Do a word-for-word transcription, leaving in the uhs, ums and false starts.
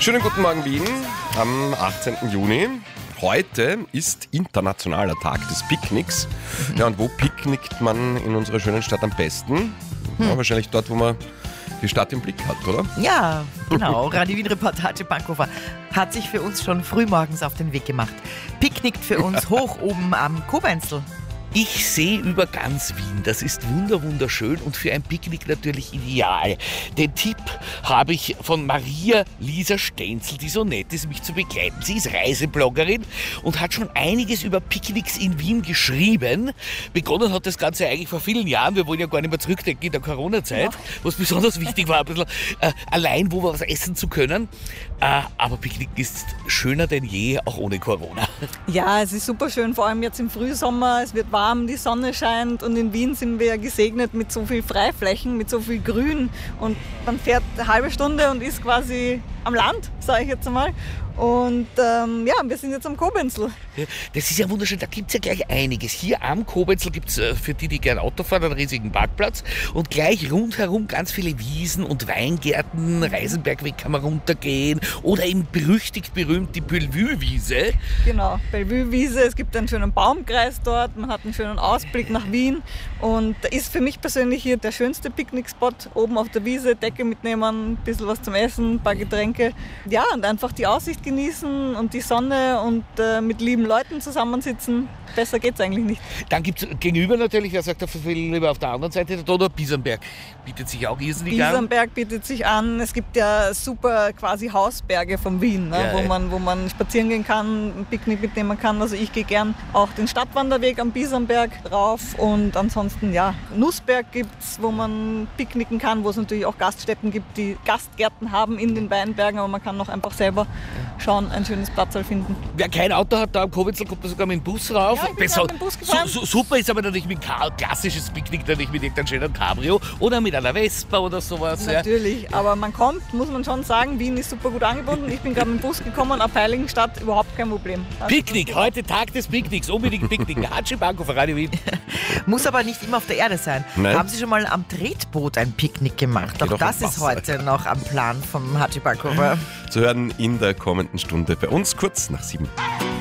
Schönen guten Morgen Wien am achtzehnten Juni. Heute ist internationaler Tag des Picknicks. Ja, und wo picknickt man in unserer schönen Stadt am besten? Hm. Ja, wahrscheinlich dort, wo man die Stadt im Blick hat, oder? Ja, genau. Radio Wien-Reporter Hatschi Bankhofer hat sich für uns schon frühmorgens auf den Weg gemacht. Picknickt für uns hoch oben am Kobenzl. Ich sehe über ganz Wien. Das ist wunder wunderschön und für ein Picknick natürlich ideal. Den Tipp habe ich von Maria Lisa Stenzel, die so nett ist, mich zu begleiten. Sie ist Reisebloggerin und hat schon einiges über Picknicks in Wien geschrieben. Begonnen hat das Ganze eigentlich vor vielen Jahren. Wir wollen ja gar nicht mehr zurückdenken in der Corona-Zeit, ja. Was besonders wichtig war, ein bisschen äh, allein wo was essen zu können. Äh, aber Picknick ist schöner denn je, auch ohne Corona. Ja, es ist super schön, vor allem jetzt im Frühsommer. Es wird warm. Die Sonne scheint und in Wien sind wir ja gesegnet mit so viel Freiflächen, mit so viel Grün und man fährt eine halbe Stunde und ist quasi am Land, sage ich jetzt einmal. Und ähm, ja, wir sind jetzt am Kobenzl. Ja, das ist ja wunderschön, da gibt es ja gleich einiges. Hier am Kobenzl gibt es äh, für die, die gerne Auto fahren, einen riesigen Parkplatz und gleich rundherum ganz viele Wiesen und Weingärten. Reisenbergweg kann man runtergehen oder eben berüchtigt berühmt die Bellevue-Wiese. Genau, Bellevue-Wiese, es gibt einen schönen Baumkreis dort, man hat einen schönen Ausblick nach Wien und da ist für mich persönlich hier der schönste Picknickspot, oben auf der Wiese, Decke mitnehmen, ein bisschen was zum Essen, ein paar Getränke. Ja, und einfach die Aussicht genießen und die Sonne und äh, mit lieben Leuten zusammensitzen. Besser geht's eigentlich nicht. Dann gibt es gegenüber natürlich, wer sagt, auf der anderen Seite der Donau, Bisamberg bietet sich auch irrsinnig an. Bisamberg bietet sich an. Es gibt ja super quasi Hausberge von Wien, ne, ja, wo, man, wo man spazieren gehen kann, ein Picknick mitnehmen kann. Also ich gehe gern auch den Stadtwanderweg am Bisamberg rauf und ansonsten ja, Nussberg gibt's, wo man picknicken kann, wo es natürlich auch Gaststätten gibt, die Gastgärten haben in den Weinbergen, aber man kann auch einfach selber schauen, ein schönes Platzal finden. Wer kein Auto hat, da am Kobenzl kommt da sogar mit dem Bus rauf. Ja, ich bin mit dem Bus gefahren. So, so, super ist aber natürlich mit ein klassisches Picknick, natürlich mit irgendeinem schönen Cabrio oder mit einer Vespa oder sowas. Natürlich, ja. Aber man kommt, muss man schon sagen, Wien ist super gut angebunden. Ich bin gerade mit dem Bus gekommen, ab Heiligenstadt überhaupt kein Problem. Also Picknick, heute Tag des Picknicks, unbedingt Picknick. Hatschi Bankhofer, Radio Wien. Muss aber nicht immer auf der Erde sein. Nein. Haben Sie schon mal am Tretboot ein Picknick gemacht? Auch das ist heute noch am Plan vom Hatschi Bankhofer. Zu hören in der kommenden Stunde bei uns kurz nach sieben.